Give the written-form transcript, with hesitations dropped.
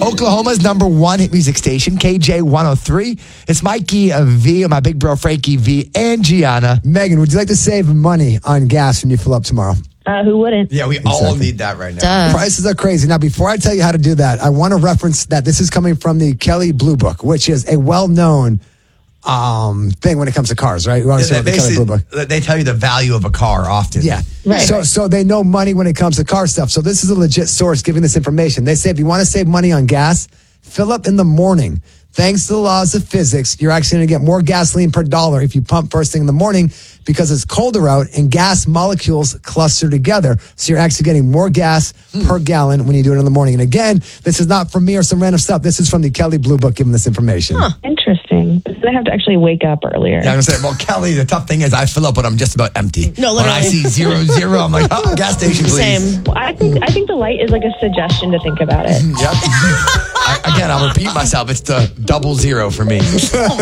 Oklahoma's #1 hit music station, KJ 103. It's Mikey V and my big bro Frankie V and Gianna. Megan, would you like to save money on gas when you fill up tomorrow? Who wouldn't? Yeah, we all need that right now. Prices are crazy. Now, before I tell you how to do that, I want to reference that this is coming from the Kelley Blue Book, which is a well-known thing when it comes to cars, right? They tell you the value of a car often. Yeah. Right. So they know money when it comes to car stuff. So this is a legit source giving this information. They say if you want to save money on gas, fill up in the morning. Thanks to the laws of physics, you're actually going to get more gasoline per dollar if you pump first thing in the morning because it's colder out and gas molecules cluster together. So you're actually getting more gas per gallon when you do it in the morning. And again, this is not from me or some random stuff. This is from the Kelley Blue Book giving this information. Interesting. So I have to actually wake up earlier. Yeah, I'm going to say, well, Kelly, the tough thing is I fill up when I'm just about empty. No, when literally. I see 0, I'm like, oh, gas station, please. Same. Well, I think the light is like a suggestion to think about it. Yep. Again, I'll repeat myself. It's the 00 for me.